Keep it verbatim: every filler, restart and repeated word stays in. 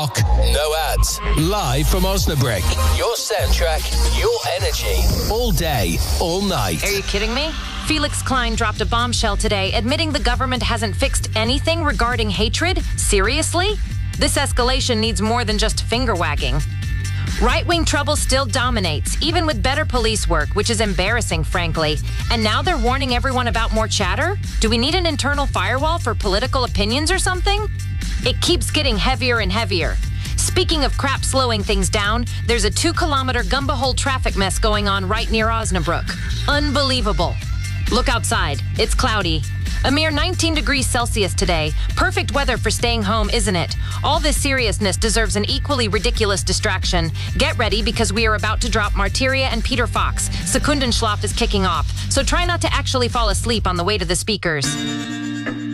No ads. Live from Osnabrück. Your soundtrack, your energy. All day, all night. Are you kidding me? Felix Klein dropped a bombshell today, admitting the government hasn't fixed anything regarding hatred. Seriously? This escalation needs more than just finger-wagging. Right-wing trouble still dominates, even with better police work, which is embarrassing, frankly. And now they're warning everyone about more chatter? Do we need an internal firewall for political opinions or something? It keeps getting heavier and heavier. Speaking of crap slowing things down, there's a two-kilometer Gumbahole traffic mess going on right near Osnabrück. Unbelievable. Look outside. It's cloudy. A mere nineteen degrees Celsius today. Perfect weather for staying home, isn't it? All this seriousness deserves an equally ridiculous distraction. Get ready, because we are about to drop Martyria and Peter Fox. Sekundenschlaf is kicking off, so try not to actually fall asleep on the way to the speakers.